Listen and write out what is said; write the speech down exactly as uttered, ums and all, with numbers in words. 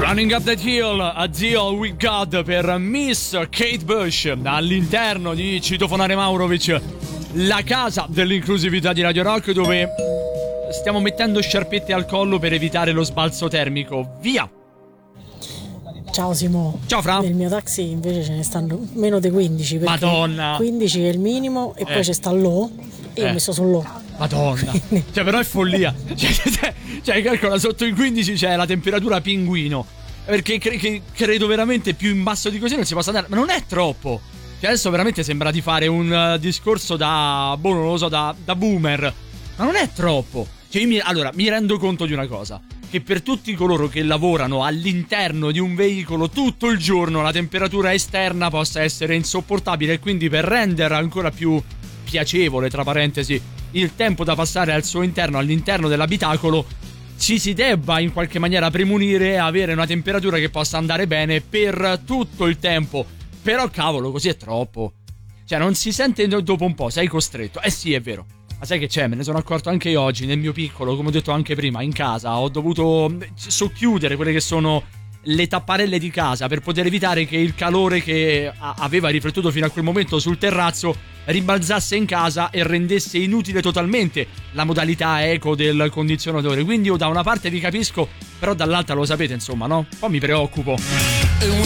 Running Up That Hill, A Deal With God per Miss Kate Bush all'interno di Citofonare Maurovic, la casa dell'inclusività di Radio Rock, dove stiamo mettendo sciarpette al collo per evitare lo sbalzo termico. Via! Ciao Simo. Ciao Fra. Nel mio taxi invece ce ne stanno meno di quindici. Madonna. quindici è il minimo e eh. poi c'è sta l'O e eh. io ho messo sull'O. Madonna. Cioè però è follia. Cioè, cioè, cioè calcola, sotto i quindici c'è la temperatura pinguino. Perché cre- che credo veramente più in basso di così non si possa andare. Ma non è troppo. Cioè adesso veramente sembra di fare un uh, discorso da, boh, non lo so, da, da boomer. Ma non è troppo. Cioè io mi, allora, mi rendo conto di una cosa. Che per tutti coloro che lavorano all'interno di un veicolo tutto il giorno la temperatura esterna possa essere insopportabile, e quindi per rendere ancora più piacevole, tra parentesi, il tempo da passare al suo interno, all'interno dell'abitacolo, ci si debba in qualche maniera premunire e avere una temperatura che possa andare bene per tutto il tempo. Però cavolo, così è troppo. Cioè non si sente dopo un po', sei costretto. Eh sì, è vero. Ma sai che c'è? Me ne sono accorto anche io oggi, nel mio piccolo, come ho detto anche prima, in casa. Ho dovuto socchiudere quelle che sono le tapparelle di casa per poter evitare che il calore che aveva riflettuto fino a quel momento sul terrazzo ribalzasse in casa e rendesse inutile totalmente la modalità eco del condizionatore. Quindi io da una parte vi capisco, però dall'altra lo sapete, insomma, no? Poi mi preoccupo.